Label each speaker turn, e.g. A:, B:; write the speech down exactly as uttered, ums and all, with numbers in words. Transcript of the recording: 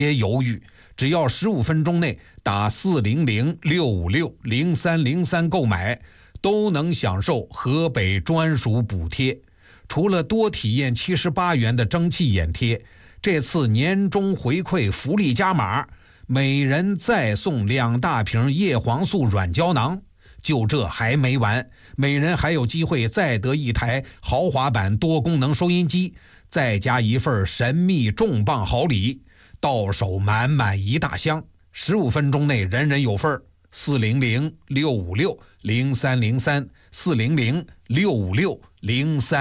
A: 别犹豫，只要十五分钟内打四零零六五六零三零三购买，都能享受河北专属补贴。除了多体验七十八元的蒸汽眼贴，这次年终回馈福利加码，每人再送两大瓶叶黄素软胶囊。就这还没完，每人还有机会再得一台豪华版多功能收音机，再加一份神秘重磅好礼，到手满满一大箱。十五分钟内人人有份儿。四零零六五六零三零三四零零六五六零三